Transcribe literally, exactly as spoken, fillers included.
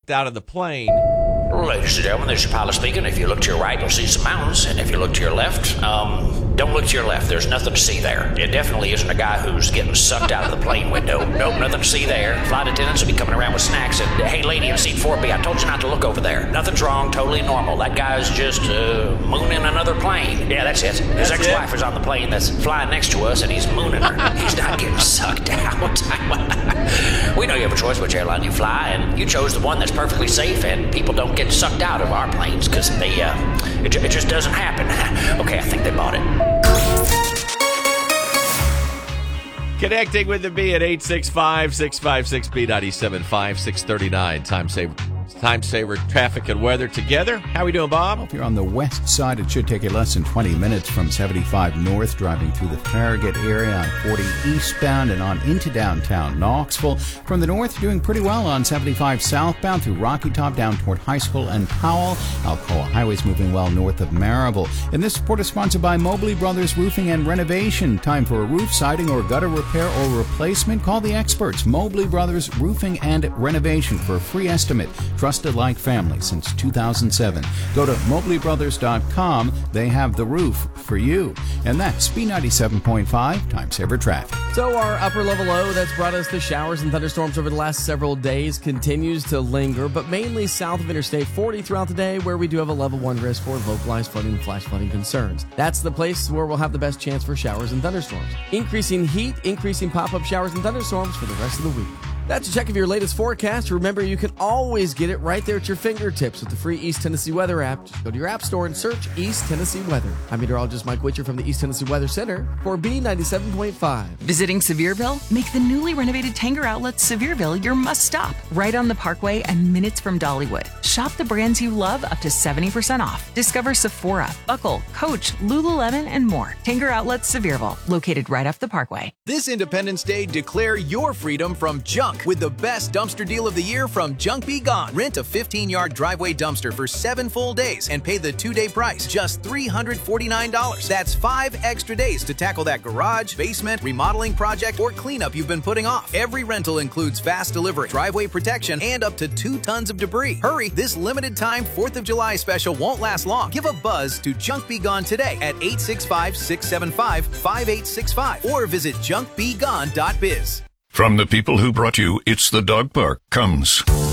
sucked out of the plane. Ladies and gentlemen, this is your pilot speaking. If you look to your right, you'll see some mountains. And if you look to your left, um, don't look to your left. There's nothing to see there. It definitely isn't a guy who's getting sucked out of the plane window. Nope, nothing to see there. Flight attendants will be coming around with snacks. And, hey, lady in seat four B, I told you not to look over there. Nothing's wrong, totally normal. That guy's just uh, mooning another plane. Yeah, that's it. His That's ex-wife it. is on the plane that's flying next to us, and he's mooning her. He's not getting sucked out. We know you have a choice which airline you fly, and you chose the one that's perfectly safe, and people don't get sucked out of our planes because they, uh, it, it just doesn't happen. Okay, I think they bought it. Connecting with the B at eight six five, six five six, B nine seven five, six three nine. Time saver, time saver, traffic and weather together. How we doing, Bob? If you're on the west side, it should take you less than twenty minutes from seventy-five north, driving through the Farragut area on forty eastbound and on into downtown Knoxville. From the north, doing pretty well on seventy-five southbound through Rocky Top down toward High School and Powell. Alcoa Highway's moving well north of Marable. And this report is sponsored by Mobley Brothers Roofing and Renovation. Time for a roof, siding, or gutter repair or replacement? Call the experts, Mobley Brothers Roofing and Renovation, for a free estimate. Trusted like family since two thousand seven. Go to mobley brothers dot com. They have the roof for you. And that's B ninety-seven point five, Time Saver Traffic. So our upper level low that's brought us the showers and thunderstorms over the last several days continues to linger, but mainly south of Interstate forty throughout the day, where we do have a level one risk for localized flooding and flash flooding concerns. That's the place where we'll have the best chance for showers and thunderstorms. Increasing heat, increasing pop-up showers and thunderstorms for the rest of the week. That's a check of your latest forecast. Remember, you can always get it right there at your fingertips with the free East Tennessee Weather app. Just go to your app store and search East Tennessee Weather. I'm meteorologist Mike Witcher from the East Tennessee Weather Center for B ninety-seven point five. Visiting Sevierville? Make the newly renovated Tanger Outlets Sevierville your must-stop. Right on the Parkway and minutes from Dollywood. Shop the brands you love up to seventy percent off. Discover Sephora, Buckle, Coach, Lululemon, and more. Tanger Outlets Sevierville, located right off the Parkway. This Independence Day, declare your freedom from junk with the best dumpster deal of the year from Junk Be Gone. Rent a fifteen-yard driveway dumpster for seven full days and pay the two-day price, just three hundred forty-nine dollars. That's five extra days to tackle that garage, basement, remodeling project, or cleanup you've been putting off. Every rental includes fast delivery, driveway protection, and up to two tons of debris. Hurry, this limited-time fourth of July special won't last long. Give a buzz to Junk Be Gone today at eight six five, six seven five, five eight six five or visit junk be gone dot biz. From the people who brought you It's the Dog Park comes